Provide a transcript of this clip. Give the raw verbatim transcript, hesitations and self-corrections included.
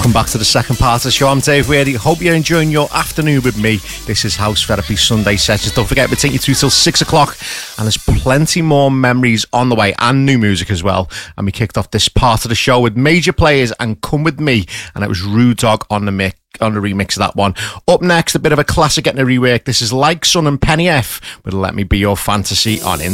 Welcome back to the second part of the show. I'm Dave Wadey. Hope you're enjoying your afternoon with me. This is House Therapy Sunday Sessions. Don't forget, we'll take you through till six o'clock, and there's plenty more memories on the way and new music as well. And we kicked off this part of the show with Major Players and Come With Me, and it was Rude Dog on the mix. On the remix of that one. Up next, a bit of a classic getting a rework. This is Like Son and Penny F with Let Me Be Your Fantasy on In.